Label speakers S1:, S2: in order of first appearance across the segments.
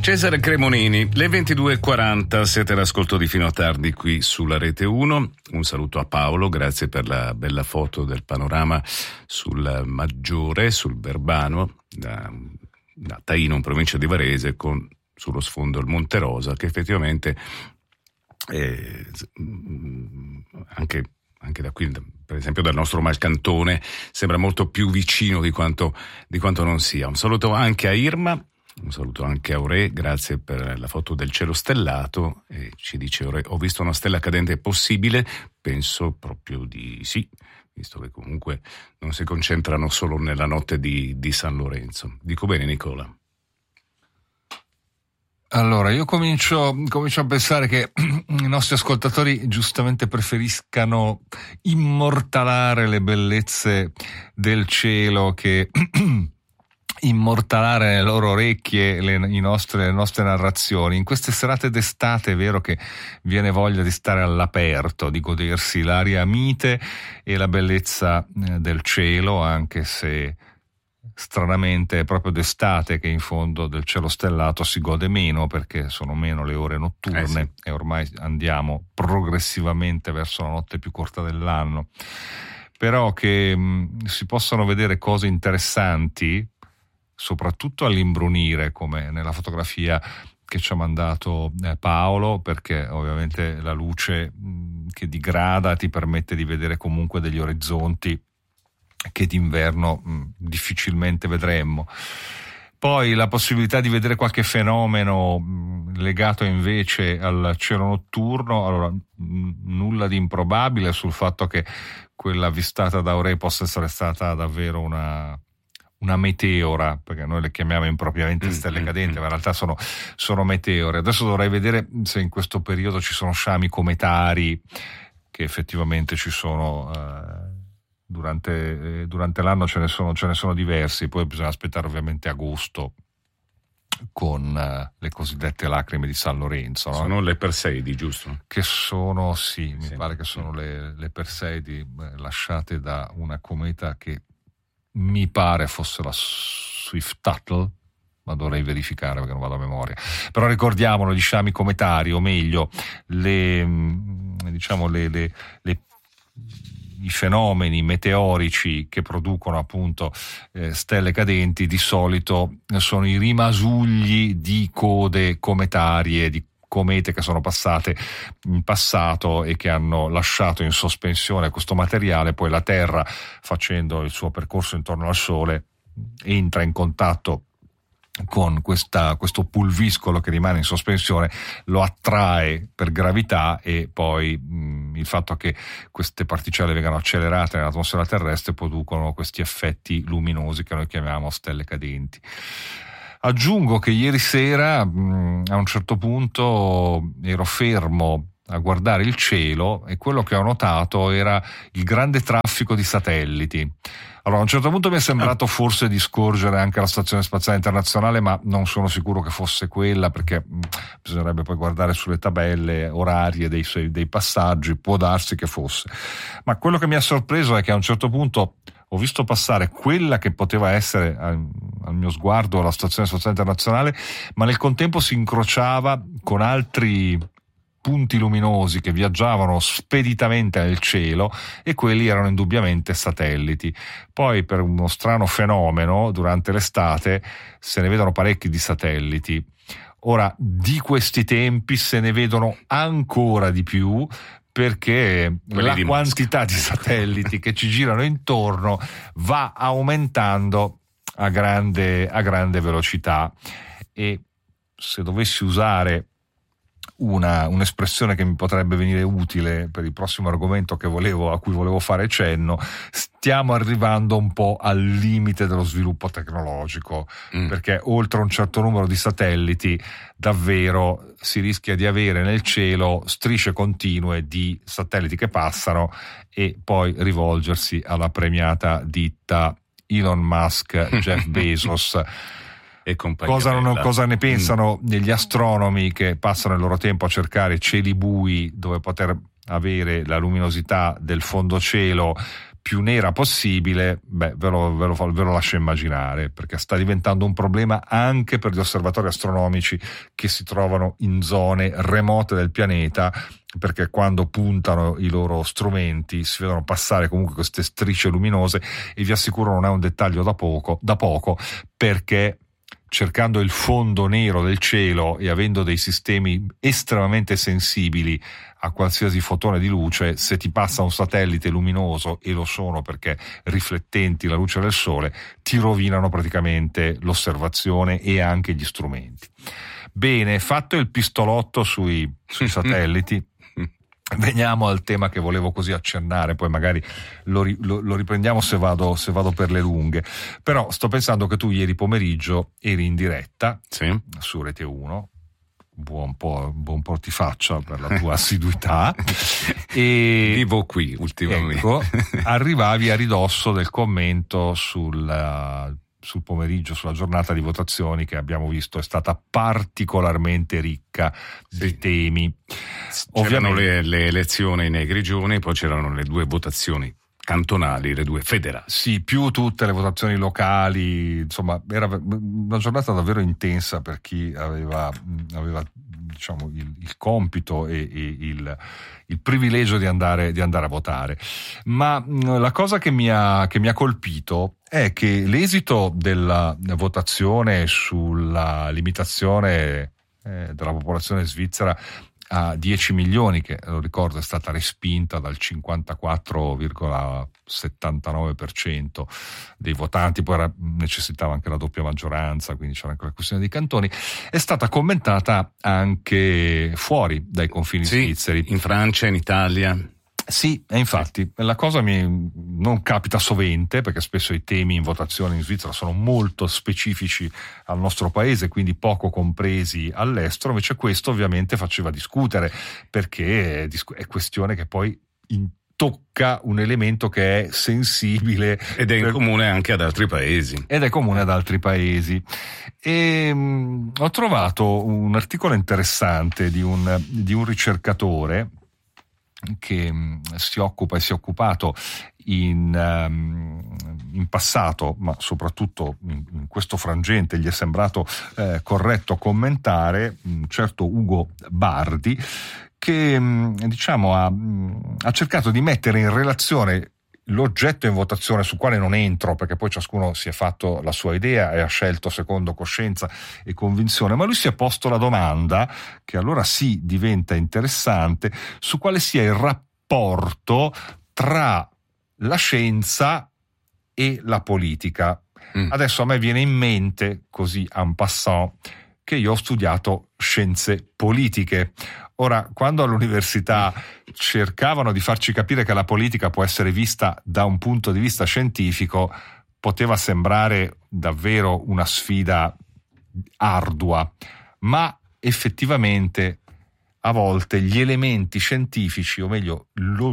S1: Cesare Cremonini, le 22:40, siete all'ascolto di Fino a Tardi qui sulla Rete 1. Un saluto a Paolo, grazie per la bella foto del panorama sul Maggiore, sul Verbano, da Taino, in provincia di Varese, con sullo sfondo il Monte Rosa, che effettivamente anche da qui, per esempio dal nostro Malcantone, sembra molto più vicino di quanto non sia. Un saluto anche a Irma. Un saluto anche a Aurè, grazie per la foto del cielo stellato, e ci dice Aurè: ho visto una stella cadente possibile? Penso proprio di sì, visto che comunque non si concentrano solo nella notte di San Lorenzo. Dico bene, Nicola?
S2: Allora, io comincio a pensare che i nostri ascoltatori giustamente preferiscano immortalare le bellezze del cielo che immortalare nelle loro orecchie le nostre narrazioni. In queste serate d'estate è vero che viene voglia di stare all'aperto, di godersi l'aria mite e la bellezza del cielo, anche se stranamente è proprio d'estate che in fondo del cielo stellato si gode meno, perché sono meno le ore notturne, sì. E ormai andiamo progressivamente verso la notte più corta dell'anno. Però che si possano vedere cose interessanti, soprattutto all'imbrunire, come nella fotografia che ci ha mandato Paolo, perché ovviamente la luce che digrada ti permette di vedere comunque degli orizzonti che d'inverno difficilmente vedremmo. Poi la possibilità di vedere qualche fenomeno legato invece al cielo notturno, allora nulla di improbabile sul fatto che quella avvistata da Aurè possa essere stata davvero una meteora, perché noi le chiamiamo impropriamente stelle cadenti, ma in realtà sono meteore. Adesso dovrei vedere se in questo periodo ci sono sciami cometari, che effettivamente ci sono durante l'anno, ce ne sono diversi. Poi bisogna aspettare ovviamente agosto con le cosiddette lacrime di San Lorenzo, no?
S1: Sono le Perseidi, giusto?
S2: Che sono, sì, mi pare che sono le Perseidi lasciate da una cometa che mi pare fosse la Swift-Tuttle, ma dovrei verificare perché non vado a memoria. Però ricordiamolo, gli sciami cometari, o meglio i fenomeni meteorici che producono appunto stelle cadenti, di solito sono i rimasugli di code cometarie, di comete che sono passate in passato e che hanno lasciato in sospensione questo materiale. Poi la Terra, facendo il suo percorso intorno al Sole, entra in contatto con questo pulviscolo che rimane in sospensione, lo attrae per gravità, e poi il fatto che queste particelle vengano accelerate nell'atmosfera terrestre producono questi effetti luminosi che noi chiamiamo stelle cadenti. Aggiungo che ieri sera a un certo punto ero fermo a guardare il cielo e quello che ho notato era il grande traffico di satelliti. Allora, a un certo punto mi è sembrato forse di scorgere anche la Stazione Spaziale Internazionale, ma non sono sicuro che fosse quella, perché bisognerebbe poi guardare sulle tabelle orarie dei passaggi. Può darsi che fosse. Ma quello che mi ha sorpreso è che a un certo punto ho visto passare quella che poteva essere al mio sguardo la Stazione Spaziale Internazionale, ma nel contempo si incrociava con altri punti luminosi che viaggiavano speditamente nel cielo, e quelli erano indubbiamente satelliti. Poi, per uno strano fenomeno, durante l'estate se ne vedono parecchi di satelliti. Ora, di questi tempi se ne vedono ancora di più, perché la quantità di satelliti che ci girano intorno va aumentando a grande velocità. E se dovessi usare un'espressione che mi potrebbe venire utile per il prossimo argomento a cui volevo fare cenno, stiamo arrivando un po' al limite dello sviluppo tecnologico, perché oltre un certo numero di satelliti davvero si rischia di avere nel cielo strisce continue di satelliti che passano, e poi rivolgersi alla premiata ditta Elon Musk, Jeff Bezos. Cosa ne pensano gli astronomi che passano il loro tempo a cercare cieli bui dove poter avere la luminosità del fondocielo più nera possibile, ve lo lascio immaginare, perché sta diventando un problema anche per gli osservatori astronomici che si trovano in zone remote del pianeta, perché quando puntano i loro strumenti si vedono passare comunque queste strisce luminose, e vi assicuro non è un dettaglio da poco, perché cercando il fondo nero del cielo e avendo dei sistemi estremamente sensibili a qualsiasi fotone di luce, se ti passa un satellite luminoso, e lo sono perché riflettenti la luce del sole, ti rovinano praticamente l'osservazione e anche gli strumenti. Bene, fatto il pistolotto sui satelliti, veniamo al tema che volevo così accennare, poi magari lo riprendiamo se vado per le lunghe. Però sto pensando che tu ieri pomeriggio eri in diretta,
S1: sì,
S2: su Rete 1, buon po' ti faccia per la tua assiduità, e
S1: vivo qui ultimamente.
S2: Ecco, arrivavi a ridosso del commento sul pomeriggio, sulla giornata di votazioni che abbiamo visto è stata particolarmente ricca di temi.
S1: C'erano le elezioni nei Grigioni, poi c'erano le 2 votazioni cantonali, le 2 federali.
S2: Sì, più tutte le votazioni locali, insomma, era una giornata davvero intensa per chi aveva diciamo il compito e il privilegio di andare a votare. Ma la cosa che mi ha colpito è che l'esito della votazione sulla limitazione della popolazione svizzera a 10 milioni, che lo ricordo è stata respinta dal 54,79% dei votanti, poi necessitava anche la doppia maggioranza, quindi c'era anche la questione dei cantoni, è stata commentata anche fuori dai confini svizzeri.
S1: In Francia, in Italia.
S2: Sì, e infatti la cosa non capita sovente, perché spesso i temi in votazione in Svizzera sono molto specifici al nostro paese, quindi poco compresi all'estero. Invece questo ovviamente faceva discutere, perché è questione che poi tocca un elemento che è sensibile
S1: ed è in comune anche ad altri paesi.
S2: E ho trovato un articolo interessante di un ricercatore che si occupa e si è occupato in passato, ma soprattutto in questo frangente gli è sembrato corretto commentare un certo Ugo Bardi, che diciamo ha cercato di mettere in relazione l'oggetto in votazione, sul quale non entro perché poi ciascuno si è fatto la sua idea e ha scelto secondo coscienza e convinzione, ma lui si è posto la domanda, che allora sì diventa interessante, su quale sia il rapporto tra la scienza e la politica. Adesso a me viene in mente, così en passant, che io ho studiato scienze politiche. Ora, quando all'università cercavano di farci capire che la politica può essere vista da un punto di vista scientifico, poteva sembrare davvero una sfida ardua, ma effettivamente a volte gli elementi scientifici, o meglio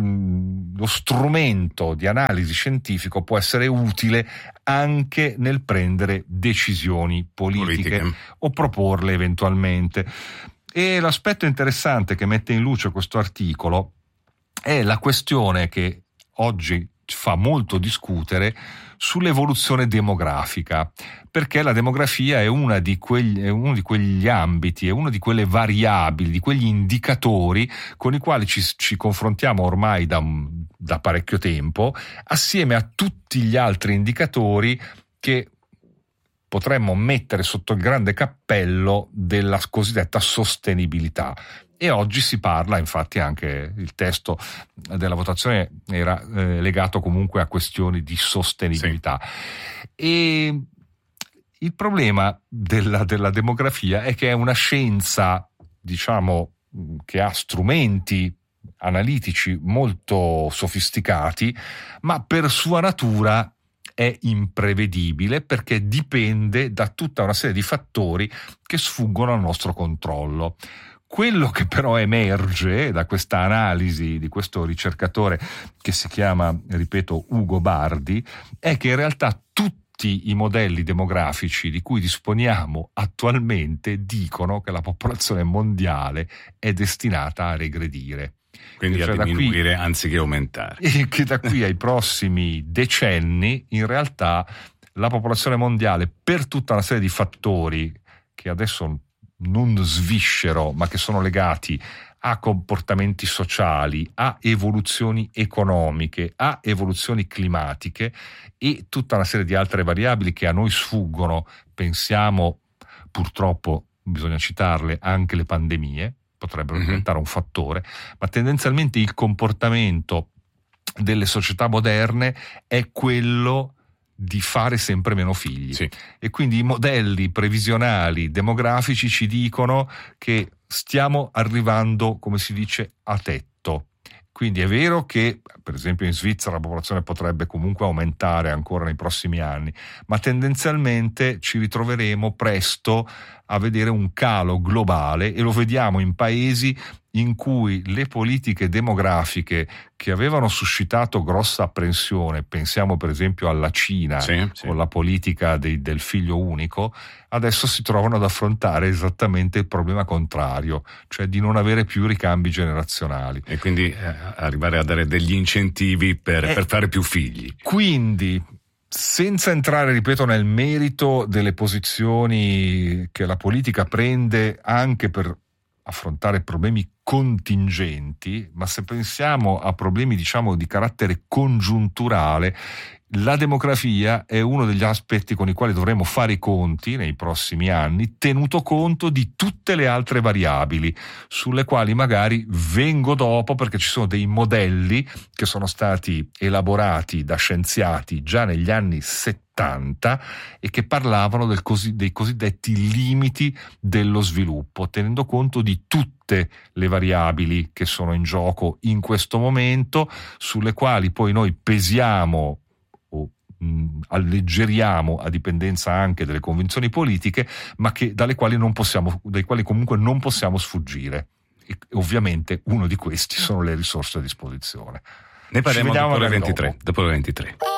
S2: lo strumento di analisi scientifico, può essere utile anche nel prendere decisioni politiche o proporle eventualmente. E l'aspetto interessante che mette in luce questo articolo è la questione che oggi fa molto discutere sull'evoluzione demografica, perché la demografia è uno di quegli ambiti, è una di quelle variabili, di quegli indicatori con i quali ci confrontiamo ormai da parecchio tempo, assieme a tutti gli altri indicatori che potremmo mettere sotto il grande cappello della cosiddetta sostenibilità. E oggi si parla, infatti anche il testo della votazione era legato comunque a questioni di sostenibilità. Sì. E il problema della demografia è che è una scienza, diciamo, che ha strumenti analitici molto sofisticati, ma per sua natura è imprevedibile, perché dipende da tutta una serie di fattori che sfuggono al nostro controllo. Quello che però emerge da questa analisi di questo ricercatore che si chiama, ripeto, Ugo Bardi, è che in realtà tutti i modelli demografici di cui disponiamo attualmente dicono che la popolazione mondiale è destinata a regredire.
S1: Quindi a diminuire anziché aumentare.
S2: E che da qui ai prossimi decenni in realtà la popolazione mondiale, per tutta una serie di fattori che adesso non sviscero ma che sono legati a comportamenti sociali, a evoluzioni economiche, a evoluzioni climatiche e tutta una serie di altre variabili che a noi sfuggono, pensiamo, purtroppo bisogna citarle, anche le pandemie potrebbero diventare un fattore, ma tendenzialmente il comportamento delle società moderne è quello di fare sempre meno figli.
S1: Sì.
S2: E quindi i modelli previsionali demografici ci dicono che stiamo arrivando, come si dice, a tetto. Quindi è vero che, per esempio, in Svizzera la popolazione potrebbe comunque aumentare ancora nei prossimi anni, ma tendenzialmente ci ritroveremo presto a vedere un calo globale, e lo vediamo in paesi in cui le politiche demografiche che avevano suscitato grossa apprensione, pensiamo per esempio alla Cina,
S1: sì.
S2: con la politica del figlio unico, adesso si trovano ad affrontare esattamente il problema contrario, cioè di non avere più ricambi generazionali.
S1: E quindi arrivare a dare degli incentivi per fare più figli.
S2: Quindi, senza entrare, ripeto, nel merito delle posizioni che la politica prende anche per affrontare problemi contingenti, ma se pensiamo a problemi, diciamo, di carattere congiunturale, la demografia è uno degli aspetti con i quali dovremo fare i conti nei prossimi anni, tenuto conto di tutte le altre variabili sulle quali magari vengo dopo, perché ci sono dei modelli che sono stati elaborati da scienziati già negli anni 70 e che parlavano dei cosiddetti limiti dello sviluppo, tenendo conto di tutte le variabili che sono in gioco in questo momento, sulle quali poi noi pesiamo o alleggeriamo a dipendenza anche delle convinzioni politiche, ma dai quali comunque non possiamo sfuggire. E ovviamente uno di questi sono le risorse a disposizione.
S1: Ne parliamo dopo le 23.